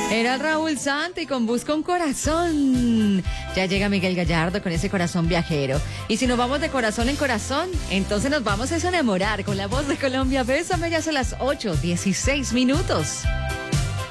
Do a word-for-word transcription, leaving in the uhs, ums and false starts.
Era el Raúl Santi con Busca un Corazón. Ya llega Miguel Gallardo con ese corazón viajero. Y si nos vamos de corazón en corazón, entonces nos vamos a enamorar con la voz de Colombia. Bésame, ya son las ocho, dieciséis minutos.